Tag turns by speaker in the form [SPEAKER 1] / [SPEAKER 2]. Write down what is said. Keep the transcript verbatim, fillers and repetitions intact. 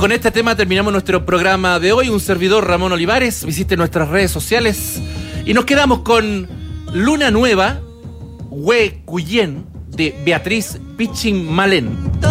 [SPEAKER 1] con este tema terminamos nuestro programa de hoy. Un servidor, Ramón Olivares. Visite nuestras redes sociales. Y nos quedamos con Luna Nueva, Hue Cuyen, de Beatriz Piching Malén.